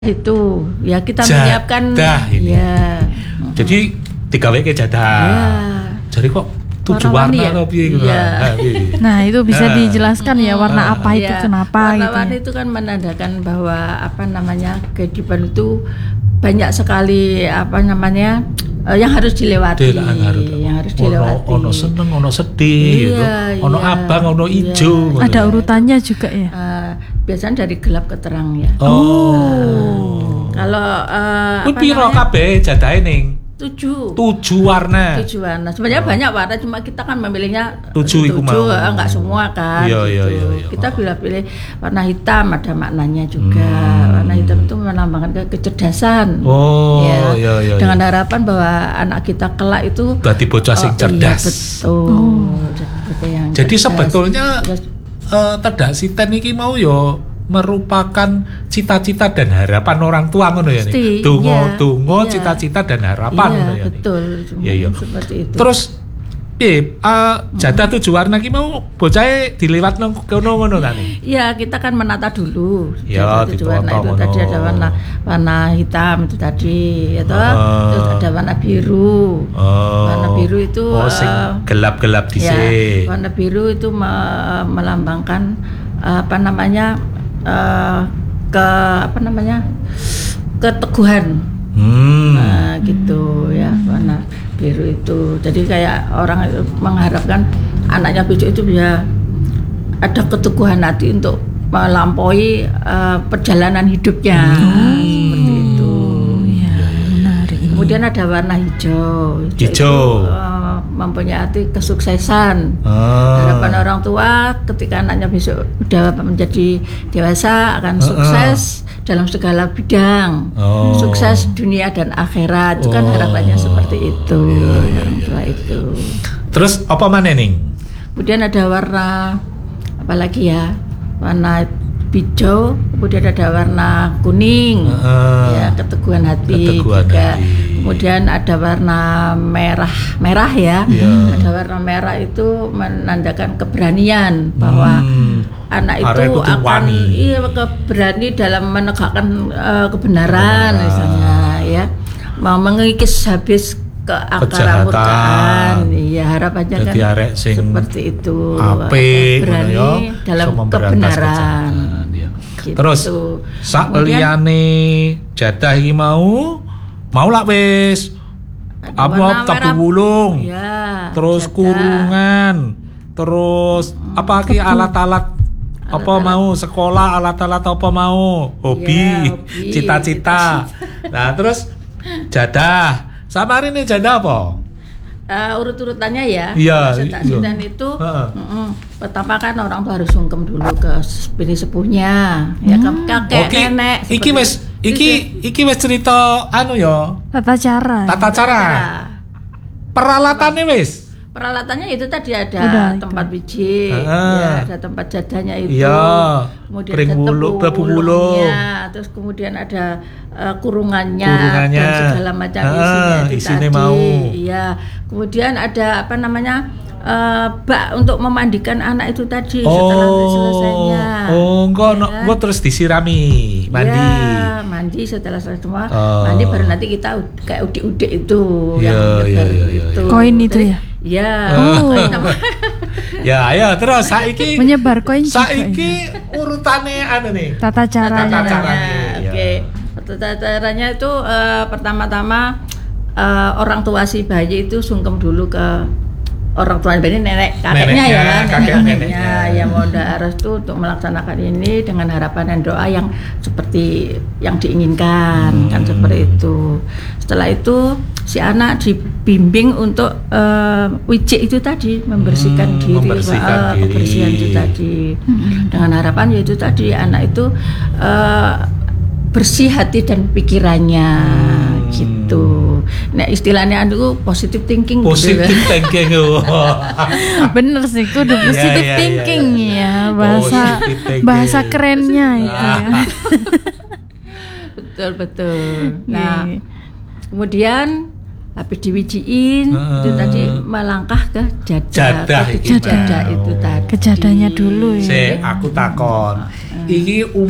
Itu ya kita menyiapkan ini. Ya. Jadi digawe ke jadah. Ya. Jadi kok 7 warna atau piye gitu. Ya. Nah, itu bisa dijelaskan ya warna apa itu kenapa warna-warna gitu. Itu kan menandakan bahwa kehidupan itu banyak sekali yang harus dilewati. Yang harus dilewati. Ono seneng, ono sedih gitu. Ono abang, ono ijo. Ada urutannya juga ya. Biasanya dari gelap ke terang ya. Kalau piro kabeh jadahe ning 7 warna. 7 warna. Sebenarnya banyak warna, cuma kita kan memilihnya 7 iku mau. Enggak semua kan. Iya. Kita pilih warna hitam, ada maknanya juga. Warna hitam itu melambangkan kecerdasan. Iya. Dengan harapan bahwa anak kita kelak itu berarti bocah sing cerdas. Iya, betul. Jadi sebetulnya Tedhak-Siten iki mau yo merupakan cita-cita dan harapan orang tua ngono ya nih. Donga, cita-cita dan harapan ngono ya. Betul. Iya. Seperti itu. Terus jadah 7 warna iki mau bocahe diliwat nang kono ngono ta nih. Iya, kita kan menata dulu. Ya, 7 warna itu tadi ada warna hitam itu tadi, ya toh. Terus ada warna biru. Warna biru itu gelap-gelap dhisik. Ya, warna biru itu melambangkan keteguhan. Nah, gitu ya, warna biru itu. Jadi kayak orang itu mengharapkan anaknya besok itu bisa ada keteguhan hati untuk melampaui perjalanan hidupnya. Seperti itu. Ya, menarik. Kemudian ada warna hijau. Hijau. Mempunyai arti kesuksesan. Harapan orang tua ketika anaknya besok udah menjadi dewasa akan sukses dalam segala bidang, sukses dunia dan akhirat. Itu kan harapannya seperti itu. Orang tua itu. Terus apa mana nih? Kemudian ada warna apa lagi ya? Warna hijau, kemudian ada warna kuning, ya keteguhan hati juga. Kemudian ada warna merah ya. Ada warna merah itu menandakan keberanian bahwa anak itu akan berani dalam menegakkan kebenaran misalnya ya, mau mengikis habis keakar-murkaan. Iya, harapannya kan seperti itu. Berani dalam kebenaran. Gitu. Terus sak liyane jadah iki mau lak wis apa tabu wulung. Terus jadah. Kurungan. Terus apa ki alat-alat apa mau sekolah, alat-alat apa mau hobi. Cita-cita. Nah, terus jadah sama hari ini jadah apa? Urut-urutannya ya. Dan itu pertama kan orang tuh harus sungkem dulu ke bini sepuhnya, ya kakek nenek. Iki wis cerita ya. Tata cara. Peralatannya wis. Peralatannya itu tadi ada tempat biji, ya, ada tempat jadahnya itu. Kemudian ada wulungnya, terus kemudian ada kurungannya dan segala macam isinya tadi. Mau. Iya. Kemudian ada bak untuk memandikan anak itu tadi setelah selesainya. Engko terus disirami, mandi. Ya, mandi setelah selesai semua. Mandi baru nanti kita kayak udik-udik itu itu. Koin itu ya. Ya. Ya, terus saiki menyebar koin. Saiki urutane nih. Tata caranya. Oke. Tata caranya itu pertama-tama orang tua si bayi itu sungkem dulu ke orang tua bayi, kakeknya yang mohon restu untuk melaksanakan ini dengan harapan dan doa yang seperti yang diinginkan, kan seperti itu. Setelah itu si anak dibimbing untuk wijik itu tadi, membersihkan diri, kebersihan itu tadi, dengan harapan yaitu tadi anak itu bersih hati dan pikirannya gitu. Nah, istilahnya itu positive thinking. Thinking. Bener sih, kudu positive thinking ya. Bahasa kerennya itu ya. Betul. Nah, kemudian habis diwijiin itu tadi melangkah ke jadah itu tadi. Ke jadahnya dulu ya. Aku takon. Iki